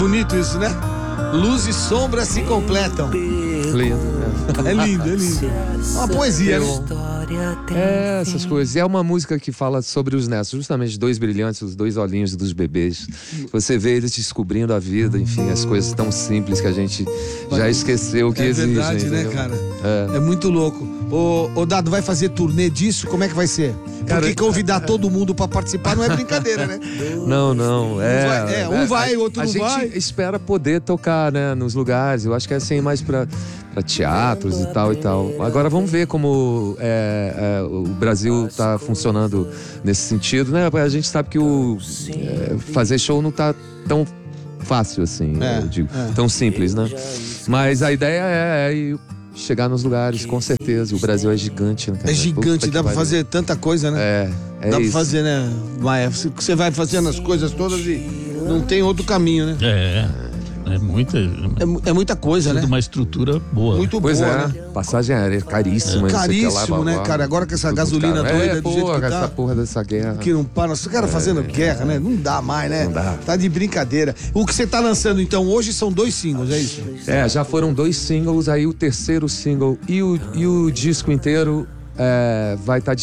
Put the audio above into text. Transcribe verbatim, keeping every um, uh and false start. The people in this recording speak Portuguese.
bonito isso, né? Luz e sombra se completam. Lindo, né? É lindo, é lindo. Uma poesia, né? É, essas coisas. E é uma música que fala sobre os netos, justamente dois brilhantes, os dois olhinhos dos bebês. Você vê eles descobrindo a vida, enfim, as coisas tão simples que a gente já esqueceu que é existem. É verdade, né, entendeu? cara? É. É muito louco. Ô, ô Dado, vai fazer turnê disso? Como é que vai ser? Cara, Porque convidar todo mundo pra participar não é brincadeira, né? Não, não. É, vai- é, um vai, o outro a não gente vai. espera poder tocar, né, nos lugares. Eu acho que é assim mais pra, pra teatros e tal e tal. Agora vamos ver como é, é, o Brasil tá funcionando nesse sentido, né? A gente sabe que o é, fazer show não tá tão fácil assim, É, eu digo, é. tão simples, né? Mas a ideia é, é ir chegar nos lugares, com certeza. O Brasil é gigante, né, cara? É gigante, Puta que dá pra pariu. fazer tanta coisa, né? É, é Dá isso. pra fazer, né? Maia? Você- Você vai fazendo as coisas todas e não tem outro caminho, né? É, é muita, É, mu- é muita coisa, tudo né? uma estrutura boa. Muito Pois boa, é, né? passagem aérea caríssima. isso aqui, lá, Caríssimo, blá, né, blá, cara? Agora com essa tudo gasolina caro. doida é, do porra, jeito que tá. essa porra dessa guerra. Que não para. Os caras fazendo guerra, né? Não dá mais, né? Não dá. Tá de brincadeira. O que você tá lançando, então, hoje são dois singles, é isso? É, já foram dois singles, aí o terceiro single e o, e o disco inteiro é, vai estar